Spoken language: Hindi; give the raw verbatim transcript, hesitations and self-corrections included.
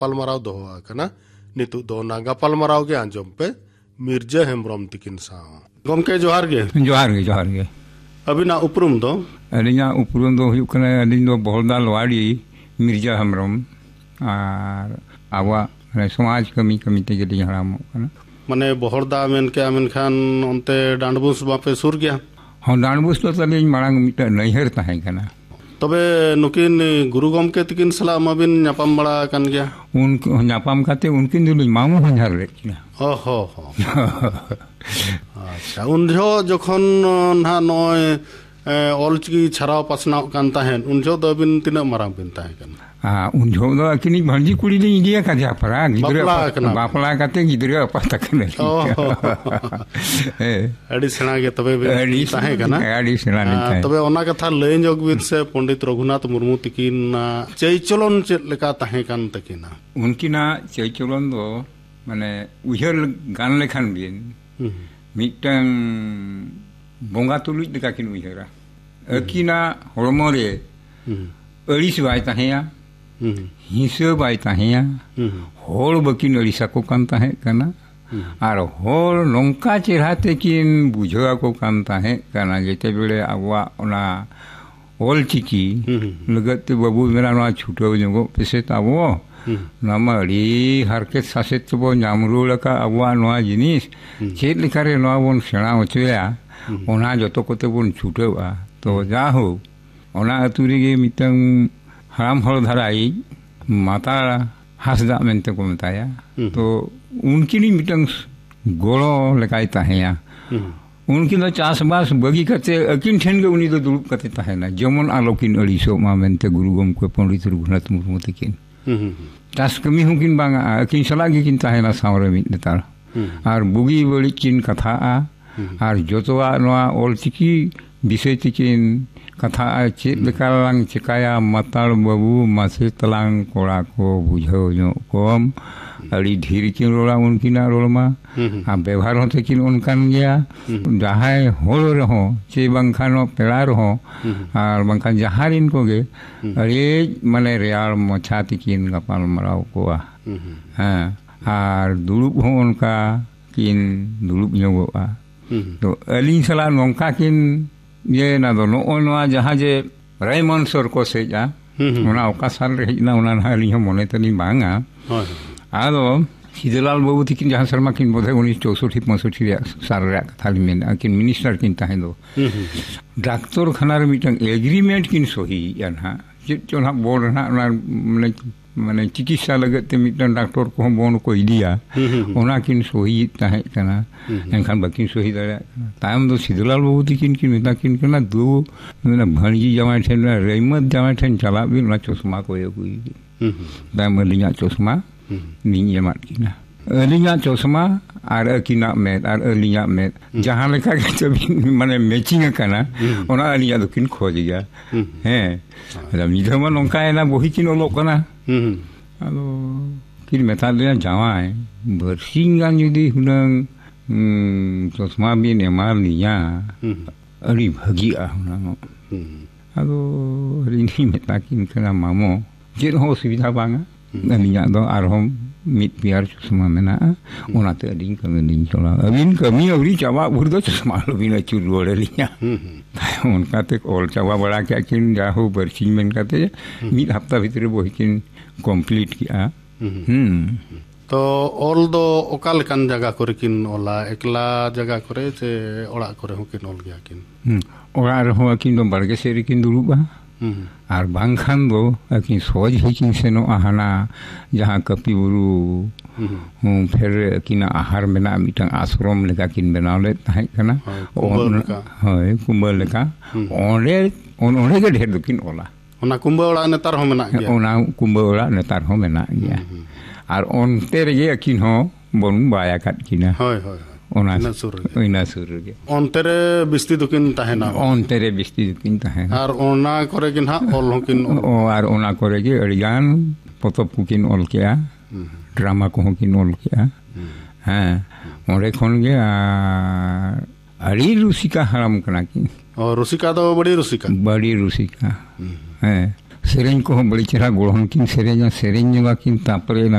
गपालमाराव दोहो आकना नितु दो ना गपालमाराव के आंजम पे मिर्जा हेम्ब्रम तिकिन साव गमके जोहार गे जोहार गे जोहार गे अभी ना उपरुम दो अलिना उपरुम दो हुयुक कना अलिन दो बहलदा लोवाड़ी मिर्जा हेम्ब्रम और आवा समाज कमी कमी ते गेली हराम कना माने बहलदा मेन के आमेन खान ओनते डांडबुस बापे सुर गया हां डांडबुस तो तलिन मांग मिटा नैहर ताहे कना तबे नुकिन गुरु गमके तिकिन सला माबिन न्यापाम बड़ा कान गया उन न्यापाम काते उनकिन दुलिन मामू हंजार लेकिन ओहो हो अच्छा उन जो जखन ना नय ऑलचिकी छराव पासनाव कान ताहेन उन जो दबिन तिना माराम बिन ताहे कान आ उन जो दो अकिनी भंजी कुड़ी ले इंडिया का जा परा गिदरे बापला काते गिदरे अपा तकने ए अडी सेना गे तबे बिन ताहे काना अडी सेना नि ताहे तबे ओना कथा लय जोगबिन से पंडित रघुनाथ मुर्मू तिकिन चैचलन चेत लेका ताहे कान तकिना उनकिना चैचलन दो माने उहर गान लेखान बिन मिटन बोंगा तुलुज लेका किन उहरा अकिना हरमो रे अड़ीस बाय ताहेया हिंसा बाय ताहेया होल बकिन अड़ीसा को कान ताहे कना और होल नोंका चेहराते किन बुझा को कान ताहे कना जेते बेले आवा ओना ऑलचिकी लगते बाबू मेरा ना छुटो जगो पेसे ताबो नामा अड़ी हरकत सासेत बो नामरू लका आवा नोआ जिनिस चेत लेकारे नोआ बोन सेना ओचया ओना जतो कोते बोन छुटोआ तो जाहो ओना अतुरेगे मितंग हराम हर धराई माता हासदा मेनते को बताया तो उनकी नी मितंग गोलो लगाई ताहेया उनकी तो चासबास बगी करते अकिन ठेन के उनी तो दुरुप करते ताहेना जमन आलोकिन अड़ीसो मा मेनते गुरु गमके पंडित रघुनाथ मुर्मू तिकिन चास कमी हुकिन बांगा अकिन सलागी किन ताहेना सावरे मित नेतार और बुगी बड़ी किन कथा और जोतोआ नोआ ऑलचिकी विषय तिकिन कथा चेत लेकालांग चिकाया माताल बाबू मासे तलांग कोड़ा को बुझो जो कोम अड़ी धीर किन रोला उनकिना रोलमा आ व्यवहार होते किन उनकान गया जहाय होल रहो चे बंखानो पेड़ा रहो और बंखान जहारिन को गे अरे माने रियाल मछाती किन गपाल मराव कोआ हां और दुलुप हो उनका किन दुलुप जोगोआ तो अली सला नोंका किन ये ना दो नोआ जहाँ जे रायमन सर को से जा उना ओका साल रे ना उना हाली हम मने तनी बांगा आदो सिदलाल बाबू तिकिन जहाँ शर्मा किन बोधे उन्नीस चौसठ पैंसठ साल रे थाली में किन मिनिस्टर किन ताहे दो डॉक्टर खानार मिटंग एग्रीमेंट किन सही याना जे चोना बोर्ड ना माने माने चिकित्सा लगते मिटन डॉक्टर को बोन को इडिया ओना किन सही ताहे कना एनखान बकिन सही दाड़ा तायम दो सिदलाल बाबू तिकिन किन मेता किन कना दो ना भणजी जमाय ठेन रेमत जमाय ठेन चला बिन ना चश्मा को एगुई दाम लिया चश्मा निन जमात किना अलिया चश्मा और अकिना में और अलिया में जहां लेका के जब माने मैचिंग कना ओना अलिया दो किन खोज गया हैं मतलब निधमा नोंका एना बही किन ओलो कना आलो किन मेता लिया जावाय बरसिंगान जुदी हुनंग चश्मा बिन एमार लिया अड़ी भगिया हुनंग आलो रिनी मेता किन कना मामो जेन हो सुविधा बांगा अलिया दो आरहोम मित पियार चश्मा मेना ओनाते अडिन कमिन चला अबिन कमी अबरी चावा बुरदो चश्मा लबिन चुर रोड़े लिया उनका ते ऑल चावा बड़ा क्या किन जाहो बरसिंग मेन काते मित हफ्ता भीतर बहिकिन कंप्लीट किया हम तो ऑल दो ओकाल कान जगह करे किन ओला एकला जगह करे से ओड़ा करे हो किन ओल गया किन ओड़ा रहो किन दो बरगे सेरी किन दुरुबा और बांखान दो अकिन सोज हिकिन सेनो आहाना जहाँ कपी बुरु फिर किना आहार मेना मिटंग आश्रम लेका किन बनावले ताहे कना होय कुंबल लेका ओंडे ओंडे के ढेर दुकिन ओला ओना कुंबल ओड़ा नेतार हो मेना गया ओना कुंबल ओड़ा नेतार हो मेना गया और ओनते रेगे अकिन हो बोन बाया काट किना होय होय ओना सुर ओना सुर गे ओनतेरे बिस्ती दुकिन ताहेना ओनतेरे बिस्ती दुकिन ताहेना और ओना करे किन हा ऑल होकिन ओ और ओना करे गे अड़ियान पतो पुकिन ऑल केया ड्रामा को होकिन ऑल केया हां ओरे खन गे अड़ी रुसिका हराम कना किन और रुसिका तो बड़ी रुसिका बड़ी रुसिका हां सेरेंज को बड़ी चेहरा गोड़न किन सेरेंज सेरेंज किन तापरे ना